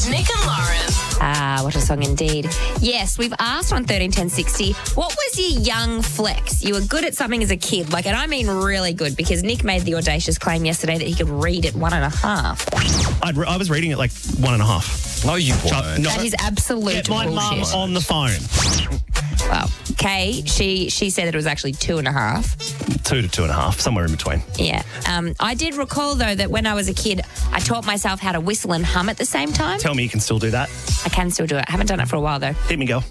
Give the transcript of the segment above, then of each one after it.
with Nick and Lauren. What a song indeed. Yes, we've asked on 131060, what was your young flex? You were good at something as a kid, and I mean really good, because Nick made the audacious claim yesterday that he could read at 1.5. I was reading it like 1.5. No, you weren't. That is absolute My mum bullshit. on the phone. Well, Kay, she said that it was actually 2.5. 2 to 2.5, somewhere in between. Yeah. I did recall, though, that when I was a kid, I taught myself how to whistle and hum at the same time. Tell me you can still do that. I can still do it. I haven't done it for a while, though. Hit me, girl.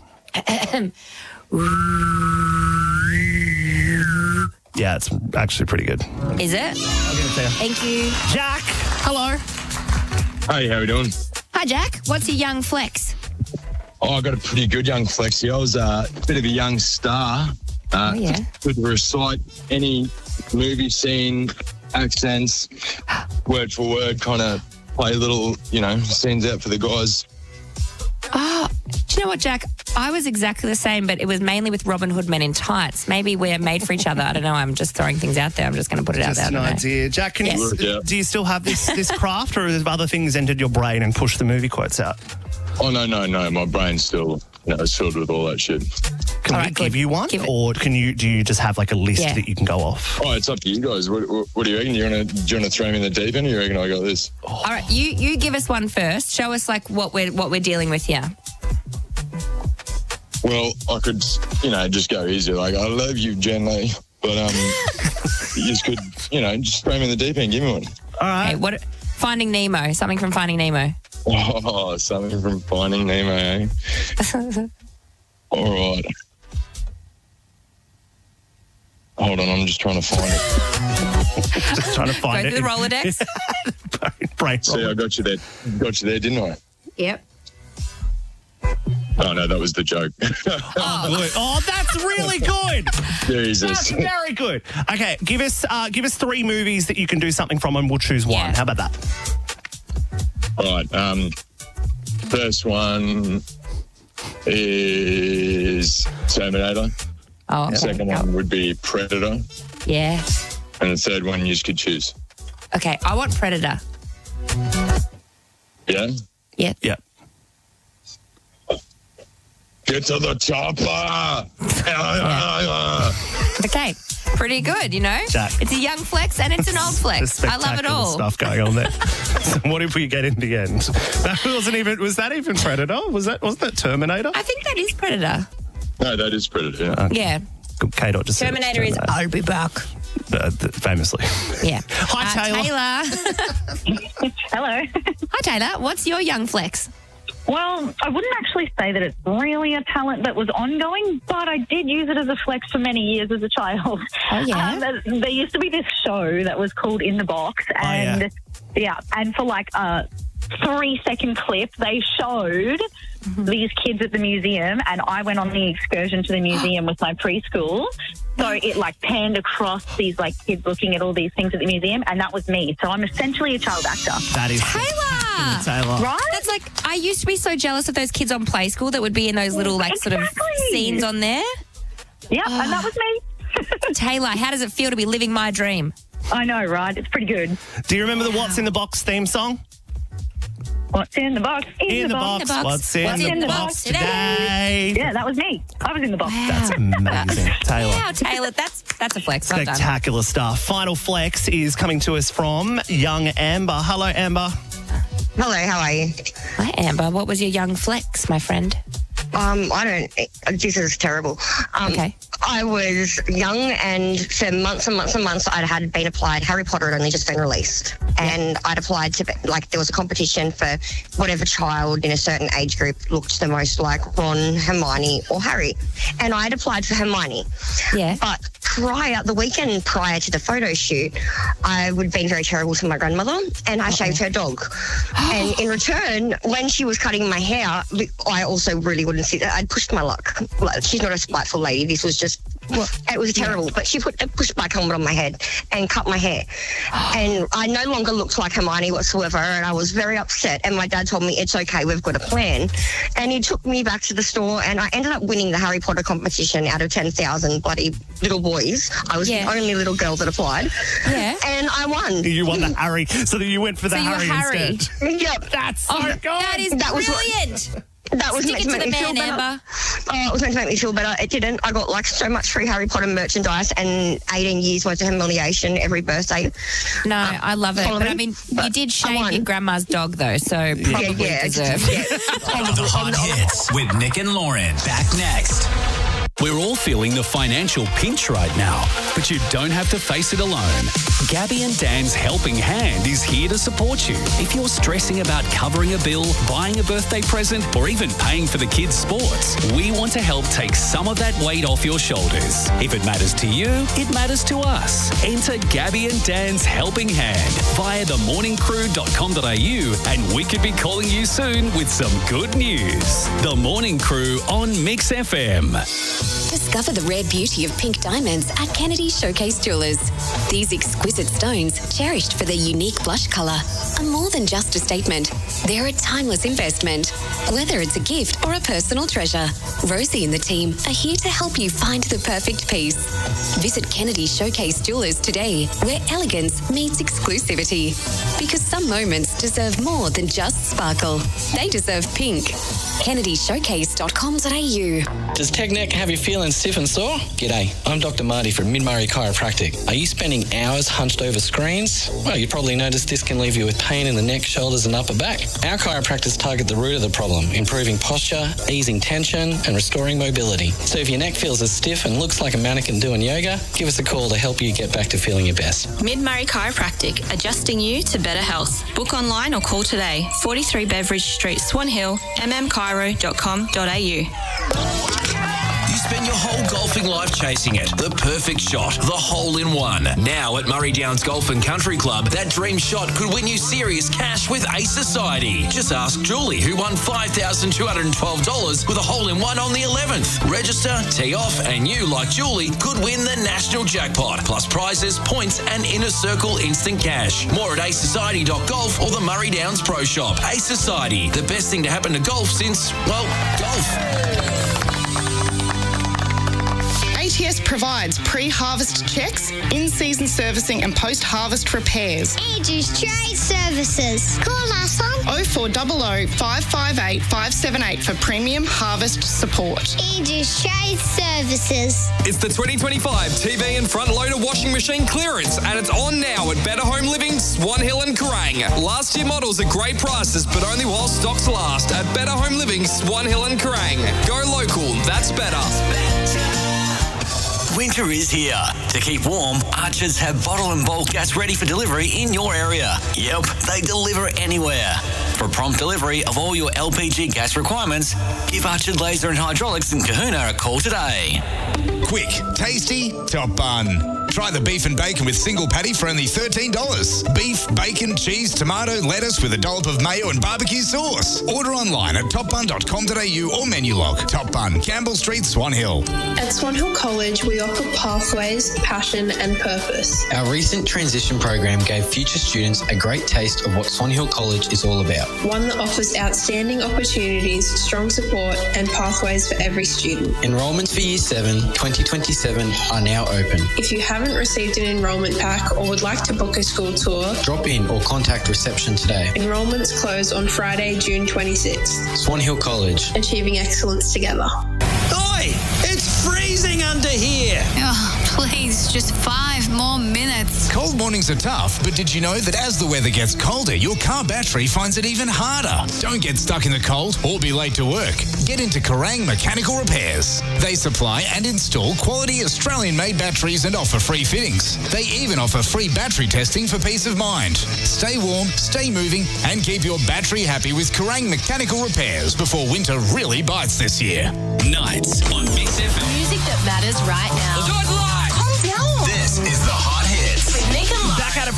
Yeah, it's actually pretty good. Is it? I'll give it to you. Thank you. Jack, hello. Hey, how we doing? Hi, Jack. What's your young flex? Oh, I got a pretty good young flex here. I was a bit of a young star. Yeah. Could recite any movie scene, accents, word for word, kind of play little, scenes out for the guys. Oh, do you know what, Jack? I was exactly the same, but it was mainly with Robin Hood Men in Tights. Maybe we're made for each other. I don't know. I'm just throwing things out there. I'm just going to put it out Just there. an idea. Jack, Yes. do you still have this craft, or have other things entered your brain and pushed the movie quotes out? Oh, no. My brain's still, is filled with all that shit. Can All we right, give good. you one, Give it. or do you just have like a list Yeah. that you can go off? Oh, it's up to you guys. What do you reckon? Do you want to throw me in the deep end, or you reckon I got this? All right, you give us one first. Show us what we're dealing with here. Well, I could, just go easy. Like, I love you, gently. But you just could, just throw me in the deep end. Give me one. All right. Okay, Finding Nemo. Something from Finding Nemo. Oh, something from Finding Nemo, eh? All right. Hold on, I'm just trying to find it. Just trying to find Go it. through the Rolodex. Brain See, I got you there, didn't I? Yep. Oh, no, that was the joke. Good. Oh, that's really good. Jesus. That's very good. Okay, give us 3 movies that you can do something from, and we'll choose one. Yeah. How about that? All right. First one is Terminator. Oh, okay. Second one would be Predator. Yeah. And the third one you could choose. Okay, I want Predator. Yeah? Yeah. Yeah. Get to the chopper! Okay, pretty good, Jack. It's a young flex and it's an old flex. I love it Spectacular all. stuff going on there. So what if we get in the end? That wasn't even. Was that even Predator? Wasn't that Terminator? I think that is Predator. No, that is Predator, yeah. Yeah. K-Dot just said it's Terminator is I'll be back. famously. Yeah. Hi, Taylor. Hello. Hi, Taylor. What's your young flex? Well, I wouldn't actually say that it's really a talent that was ongoing, but I did use it as a flex for many years as a child. Oh, yeah? There used to be this show that was called In the Box, and and for like a 3-second clip, they showed these kids at the museum, and I went on the excursion to the museum with my preschool. So it panned across these kids looking at all these things at the museum, and that was me. So I'm essentially a child actor. That is Taylor! Taylor. Right? That's I used to be so jealous of those kids on Play School that would be in those little sort of Exactly. scenes on there. Yeah, and that was me. Taylor, how does it feel to be living my dream? I know, right? It's pretty good. Do you remember the What's in the Box theme song? What's in the box? In the box. What's in the box today? Yeah, that was me. I was in the box. That's amazing, Taylor. Wow, Taylor, that's a flex. Well done. Spectacular stuff. Final flex is coming to us from young Amber. Hello, Amber. Hello, how are you? Hi, Amber. What was your young flex, my friend? This is terrible. Okay. I was young, and for months and months and months, I had been applied. Harry Potter had only just been released. And I'd applied to, there was a competition for whatever child in a certain age group looked the most like Ron, Hermione, or Harry. And I'd applied for Hermione. Yeah. But the weekend prior to the photo shoot, I would have been very terrible to my grandmother, and I shaved her dog. And in return, when she was cutting my hair, I also really wouldn't see that. I'd pushed my luck. She's not a spiteful lady. This was just It was terrible. But she put a push-bike helmet on my head and cut my hair. And I no longer looked like Hermione whatsoever, and I was very upset. And my dad told me, it's okay, we've got a plan. And he took me back to the store, and I ended up winning the Harry Potter competition out of 10,000 bloody little boys. I was the only little girl that applied. Yeah. And I won. You won the Harry, so that you went for the Harry instead. Yep. That's so good. That is brilliant. That was Stick meant it to to make the me feel man, better. Amber. Oh, it was meant to make me feel better. It didn't. I got like so much free Harry Potter merchandise and 18 years worth of humiliation every birthday. No, I love it. But I mean, you did shave your grandma's dog, though, so probably deserved. The hot hits with Nick and Lauren. Back next. We're all feeling the financial pinch right now, but you don't have to face it alone. Gabby and Dan's Helping Hand is here to support you. If you're stressing about covering a bill, buying a birthday present, or even paying for the kids' sports, we want to help take some of that weight off your shoulders. If it matters to you, it matters to us. Enter Gabby and Dan's Helping Hand via themorningcrew.com.au, and we could be calling you soon with some good news. The Morning Crew on Mix FM. Discover the rare beauty of pink diamonds at Kennedy Showcase Jewelers. These exquisite stones, cherished for their unique blush colour, are more than just a statement. They're a timeless investment. Whether it's a gift or a personal treasure, Rosie and the team are here to help you find the perfect piece. Visit Kennedy Showcase Jewelers today, where elegance meets exclusivity. Because some moments deserve more than just sparkle. They deserve pink. KennedyShowcase.com.au. Does Techneck have you feeling stiff and sore? G'day, I'm Dr. Marty from Mid-Murray Chiropractic. Are you spending hours hunched over screens? Well, you probably noticed this can leave you with pain in the neck, shoulders and upper back. Our chiropractors target the root of the problem, improving posture, easing tension and restoring mobility. So if your neck feels as stiff and looks like a mannequin doing yoga, give us a call to help you get back to feeling your best. Mid-Murray Chiropractic, adjusting you to better health. Book online or call today. 43 Beveridge Street, Swan Hill, mmchiro.com.au. You spend your whole golfing life chasing it. The perfect shot. The hole-in-one. Now at Murray Downs Golf and Country Club, that dream shot could win you serious cash with Ace Society. Just ask Julie, who won $5,212 with a hole-in-one on the 11th. Register, tee off, and you, like Julie, could win the national jackpot, plus prizes, points, and Inner Circle instant cash. More at acesociety.golf or the Murray Downs Pro Shop. Ace Society, the best thing to happen to golf since, well, golf. ATS provides pre-harvest checks, in-season servicing and post-harvest repairs. Aegis Trade Services. Call us on 0400 558 578 for premium harvest support. Aegis Trade Services. It's the 2025 TV and front loader washing machine clearance, and it's on now at Better Home Living, Swan Hill and Kerrang. Last year models at great prices, but only while stocks last at Better Home Living, Swan Hill and Kerrang. Go local, that's better. Winter is here. To keep warm, Archers have bottle and bulk gas ready for delivery in your area. Yep, they deliver anywhere. For prompt delivery of all your LPG gas requirements, give Archer Laser and Hydraulics in Kahuna a call today. Quick, tasty, top bun. Try the beef and bacon with single patty for only $13. Beef, bacon, cheese, tomato, lettuce with a dollop of mayo and barbecue sauce. Order online at topbun.com.au or menu log. Top Bun, Campbell Street, Swan Hill. At Swan Hill College, we offer pathways, passion and purpose. Our recent transition program gave future students a great taste of what Swan Hill College is all about. One that offers outstanding opportunities, strong support and pathways for every student. Enrolments for Year 7 2027 are now open. If you haven't received an enrolment pack or would like to book a school tour, drop in or contact reception today. Enrolments close on Friday, June 26th. Swan Hill College. Achieving excellence together. Oi! It's freezing under here! Oh, please, just 5 more minutes. Cold mornings are tough, but did you know that as the weather gets colder, your car battery finds it even harder? Don't get stuck in the cold or be late to work. Get into Kerrang Mechanical Repairs. They supply and install quality Australian-made batteries and offer free fittings. They even offer free battery testing for peace of mind. Stay warm, stay moving, and keep your battery happy with Kerrang Mechanical Repairs before winter really bites this year. Nights on Mix FM. Music that matters right now. We'll do it live. Calm down. This is the Hot Hits. With Nick and Lauren. Back at it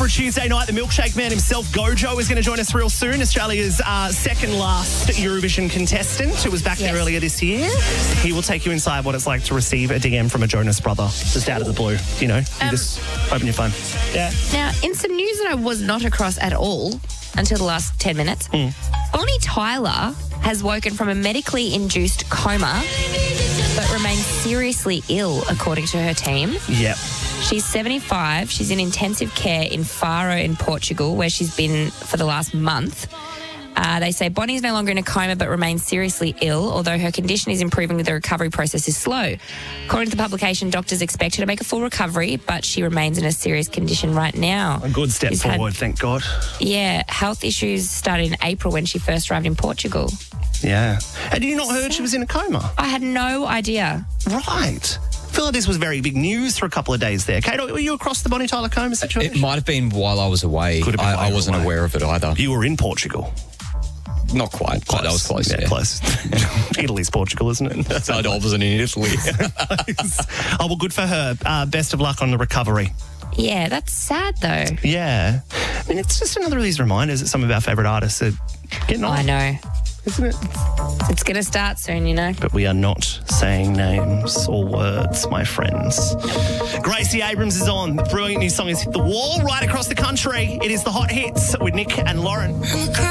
for a Tuesday night. The Milkshake Man himself, Gojo, is going to join us real soon. Australia's second last Eurovision contestant who was back there earlier this year. He will take you inside what it's like to receive a DM from a Jonas brother just out of the blue. You know, you just open your phone. Yeah. Now, in some news that I was not across at all until the last 10 minutes, Bonnie Tyler has woken from a medically induced coma but remains seriously ill, according to her team. Yep. She's 75. She's in intensive care in Faro in Portugal, where she's been for the last month. They say Bonnie is no longer in a coma but remains seriously ill, although her condition is improving. The recovery process is slow. According to the publication, doctors expect her to make a full recovery, but she remains in a serious condition right now. A good step forward, thank God. Yeah, health issues started in April when she first arrived in Portugal. Yeah. Had you not heard she was in a coma? I had no idea. Right. I feel like this was very big news for a couple of days there. Kate, were you across the Bonnie Tyler coma situation? It might have been while I was away. Could have been I wasn't aware of it either. You were in Portugal? Not quite. Close. That was close. Yeah, close. Italy's Portugal, isn't it? I wasn't in Italy. Oh, well, good for her. Best of luck on the recovery. Yeah, that's sad though. Yeah. I mean, it's just another of these reminders that some of our favourite artists are getting on. I know. Isn't it? It's going to start soon, you know. But we are not saying names or words, my friends. Gracie Abrams is on. The brilliant new song has hit the wall right across the country. It is the Hot Hits with Nick and Lauren.